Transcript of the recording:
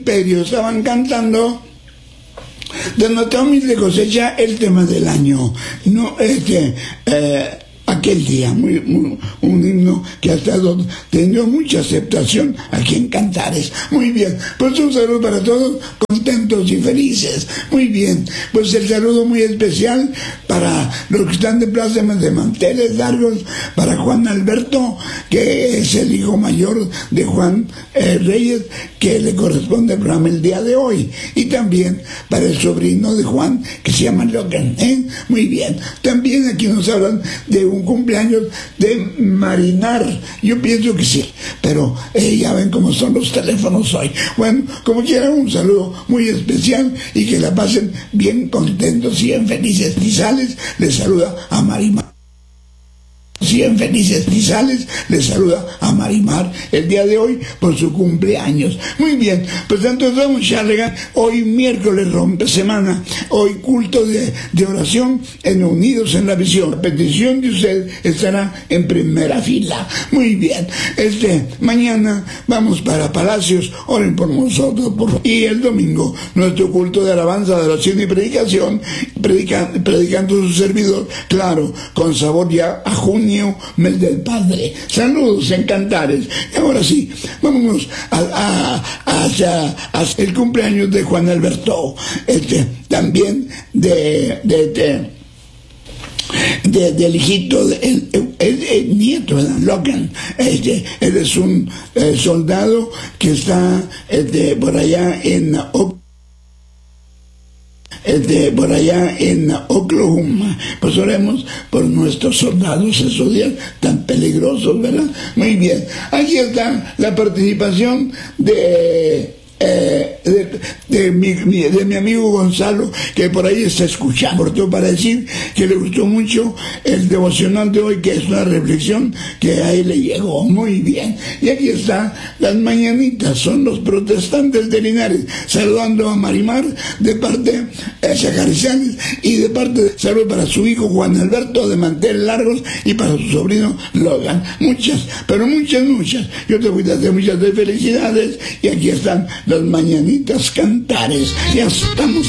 Imperio estaban cantando de nuestra humilde cosecha el tema del año, no aquel día, un himno que ha estado teniendo mucha aceptación aquí en Cantares. Muy bien, pues un saludo para todos, contentos y felices. Muy bien, pues el saludo muy especial para los que están de plácemes de manteles largos, para Juan Alberto, que es el hijo mayor de Juan Reyes, que le corresponde el programa el día de hoy, y también para el sobrino de Juan, que se llama Logan. Muy bien, también aquí nos hablan de un cumpleaños de Marinar. Yo pienso que sí, pero ya ven cómo son los teléfonos hoy. Bueno, como quieran, un saludo muy especial y que la pasen bien contentos y bien felices. Tizales les saluda a Marimar. Bien felices Tizales les saluda a Marimar el día de hoy por su cumpleaños. Muy bien, pues entonces vamos a llegar hoy miércoles rompe semana, hoy culto de oración en Unidos en la Visión. La petición de usted estará en primera fila. Muy bien, mañana vamos para Palacios, oren por nosotros, y el domingo nuestro culto de alabanza, de oración y predicación, predicando su servidor, claro, con sabor ya a junio, mes del Padre. Saludos en Cantares. Y ahora sí, vámonos hacia el cumpleaños de Juan Alberto, también del hijito, el nieto, ¿verdad? Logan. Él es un soldado que está por allá en Oklahoma. Pues oremos por nuestros soldados esos días tan peligrosos, ¿verdad? Muy bien, aquí está la participación de mi amigo Gonzalo, que por ahí está escuchando, por todo, para decir que le gustó mucho el devocional de hoy, que es una reflexión que a él le llegó muy bien. Y aquí está las mañanitas, son los protestantes de Linares, saludando a Marimar de parte de Chacarrizales, y de parte de saludo para su hijo Juan Alberto de manteles largos, y para su sobrino Logan. Muchas, pero muchas. Yo te voy a hacer muchas felicidades, y aquí están las mañanitas Cantares. Ya estamos